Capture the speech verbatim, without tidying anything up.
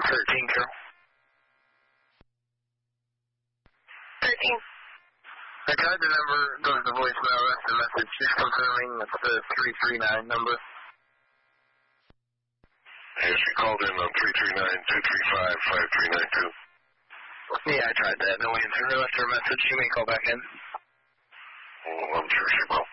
thirteen, Carol. thirteen. I tried the number, goes to voicemail, left the message, just confirming it's the three three nine number. Yes, you called in on three three nine, two three five, five three nine two. Yeah, I tried that. No answer. I left her a message. She may call back in. Oh, I'm sure she will.